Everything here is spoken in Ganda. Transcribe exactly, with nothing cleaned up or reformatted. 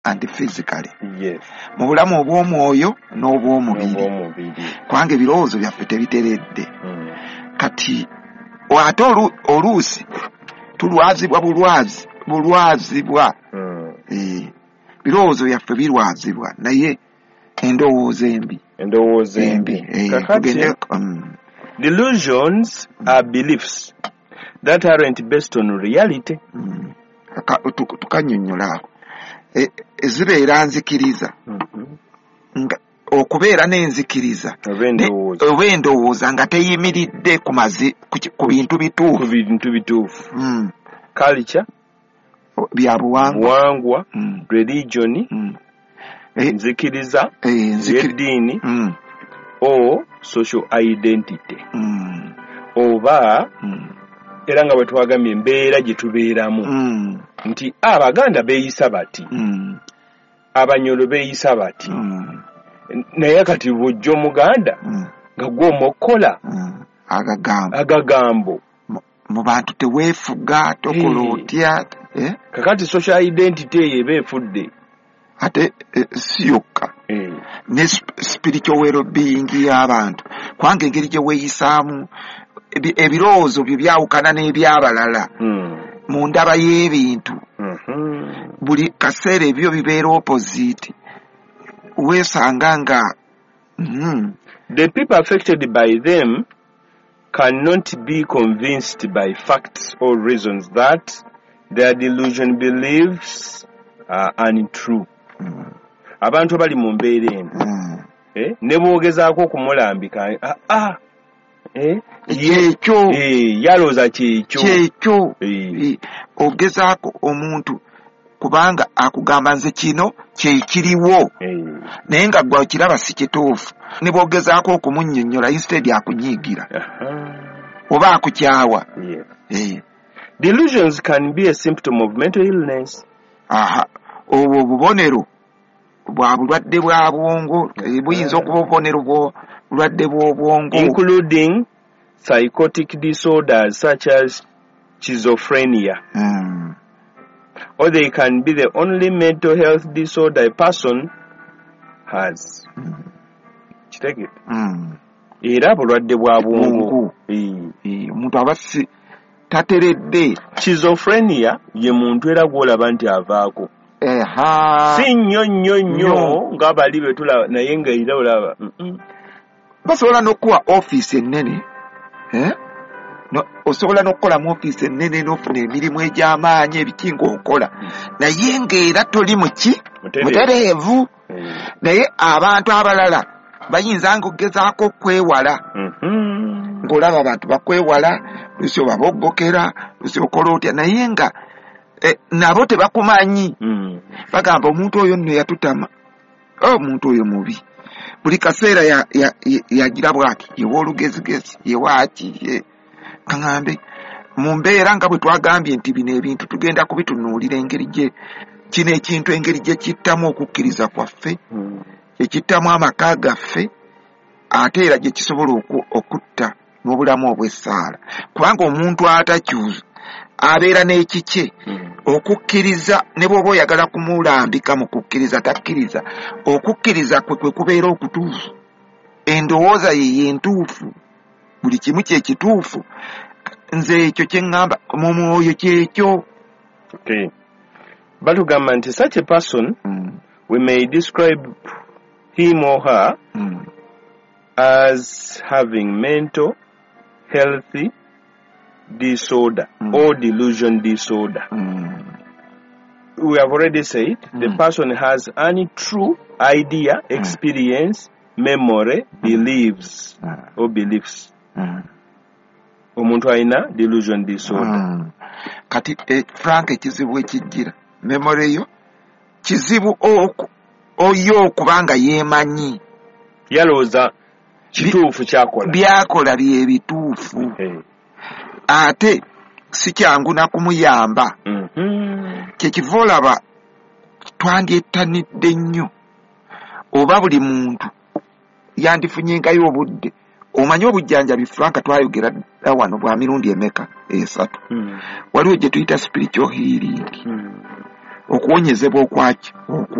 and physically. Yes. Mu bulamu obw'omwoyo n'obw'omubiri. N'obw'omubiri. Kwange ebirowoozo byaffe tebiteredde. Mm. Kati ate oluusi tulwazibwa bulwazi bulwazibwa. Mm. Eh, birowoozo byaffe birwazibwa naye endowooza embi. Endowooza embi. Kakati um, delusions are beliefs that aren't based on reality. Mm. Tukanyonnyola ako. Ezibeera nzikiriza. Nga okubeera n'enzikiriza oba endowooza nga teyimiridde ku mazi ku bintu bituufu. Ku bintu bituufu. Mm. Culture. Bya buwangwa. Buwangwa. Mm. Religion. Mm. Nzikiriza. Eddiini. Mm. Or social identity. Mm. Oba mm. era nga bwe twagambye embeera gye tubeeramu. Mm. Nti Abaganda beeyisa bati. Mm. Abanyolo beeyisa bati. Mm. Naye kati bw'ojja Omuganda mm. nga gw'omukola mm. agagambo agagambo mu bantu teweefuga tokola otya. Eh? Kakati social identity eyo eba efudde. Ate eh, si yokka eh. ne spiritual well-being y'abantu kwange engeri gye weeyisaamu ebirowoozo byo byawukana n'ebyabalala mm. mu ndaba y'ebintu. Mm-hmm. Buli kaseera ebyo bibeera opposite weesanga nga mm. The people affected by them cannot be convinced by facts or reasons that their delusion beliefs are untrue. Mm. Abantu bali mu mbeera eno mm. eh? Ne boogezaako okumulambika ah, ah. Eh? Kyekyo eh, yalooza kyekyo kyekyo eh. Ogezaako omuntu kubanga akugamba nze kino kyekiriwo eh. Naye nga gwe kiraba si kituufu ne boogezaako okumunnyonnyola instead akunyiigira uh-huh. oba akukyawa. Yes. eh. Delusions can be a symptom of mental illness. Aha, obwo bubonero bwa bulwadde bwa bwongo buyinza okuba obubonero bw'obulwadde bw'obwongo, including psychotic disorders such as schizophrenia. mm. Or they can be the only mental health disorder a person has. mm. Kitege mm. era bulwadde bwa bwongo omuntu aba si tateredde. Schizophrenia ye muntu era gwolaba nti avaako. Eha. Si nnyo nnyo nnyo nga bali be tulaba naye nga era olaba. Basobola n'okuwa ofiisi ennene. Eh? No, osobola n'okukola mu ofiisi ennene n'ofuna emirimu egy'amaanyi ebikinga okola. Naye ng'era toli muki? Mutereevu. Naye abantu abalala bayinza ng'ogezaako okwewala. Ng'olaba abantu bakwewala, lusi obaboggokera, lusi okola otya, naye nga eh, nabo tebakumanyi. Mm. Bagamba omuntu oyo nno yatutama. Oh, omuntu oyo mubi. Buli kaseera ya ya yagira bwati yewa olugezigezi yewaaki ye kaŋŋambe mu mbeera nga bwe twagambye nti bino ebintu tugenda kubitunuulira engeri gye kino ekintu engeri gye kittamu okukkiriza kwaffe, mm. ekittamu amaka gaffe, ate era gye kisobola okutta n'obulamu obw'essaala. Kubanga omuntu atakyuza abeera n'ekikye. mm. Okukkiriza ne bw'oba oyagala kumulambika mu kukkiriza takkiriza, okukkiriza kwe kwe kubeera okutuufu. Endowooza ye yentuufu, buli kimu kye kituufu. Nze ekyo kye ŋŋamba mu mwoyo kyekyo. Okay. Batugamba nti such a person, mm. we may describe him or her mm. as having mental healthy disorder mm. or delusion disorder. Mm. We have already said mm. the person has any true idea, experience, mm. memory, mm. beliefs mm. or beliefs. Mm. Omuntu alina delusion disorder. Mm. Kati eh, Frank ekizibu ekijjira memory yo kizibu oku oyo okubanga yeemanyi yalooza kituufu kyakola byakola bye bituufu. Hey. Ate si kyangu na kumuyamba. mm-hmm. Kyekiva olaba twandyettanidde nnyo oba buli muntu yandifunyengayo obudde. Omanyi obujjanjabi Franka twayogera wano bwa mirundi emeka esatu. mm. Waliwo gye tuyita spiritual healing. mm. okuwonyezebwa okwaki okwo